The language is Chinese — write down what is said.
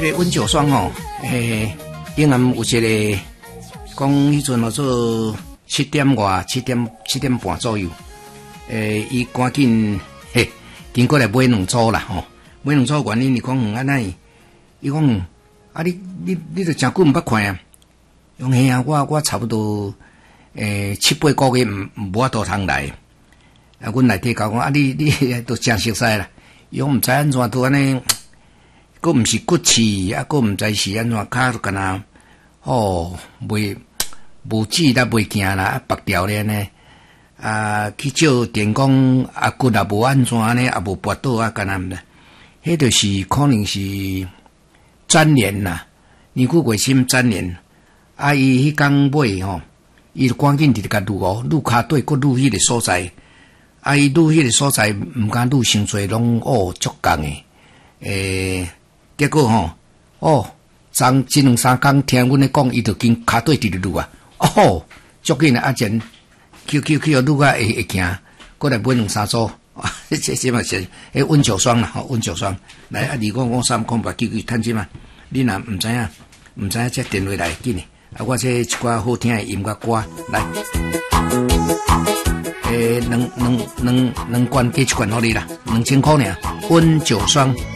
这个温酒霜吼，永安有一个讲迄阵做7点外7点半左右，伊赶紧经过来买2组啦吼，买2组原因是讲安尼，伊讲啊你著真久毋捌看啊，讲嘿啊，我差不多7、8个月无法度通来，啊，阮内底讲啊，你都真熟悉啦，伊讲毋知安怎都安尼。佫毋是骨刺，啊，佫毋知是安怎，骹干那无止啦，袂行啦，白条咧呢，啊，去照电工啊，骨也无安怎呢，也无拔倒啊，干那，迄就是可能是粘连啦，年久过深粘连，啊，伊迄工买吼，伊就赶紧直甲撸骹底，佫撸迄个所在，啊，伊撸迄个所在，毋敢撸伤侪，拢足共诶，结果前1、2、3工听阮咧讲，伊就经骹底直直撸啊，足紧啊！前去撸啊会行，过来买2、3组，这嘛是温酒霜啦，温酒霜。来啊，2553空白继续趁钱嘛。你若毋知影，这电话来紧诶。啊，我这一寡好听诶音乐歌来，两罐加1罐互你啦，2000块尔，温酒霜。